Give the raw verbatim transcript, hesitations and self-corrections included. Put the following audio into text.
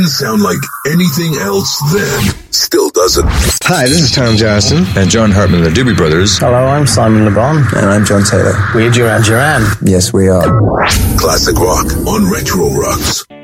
didn't sound like anything else then, still doesn't. Hi, this is Tom Johnston. And John Hartman, the Doobie Brothers. Hello, I'm Simon Le Bon. And I'm John Taylor. We're Duran Duran. Yes, we are. Classic rock on Retro Rocks.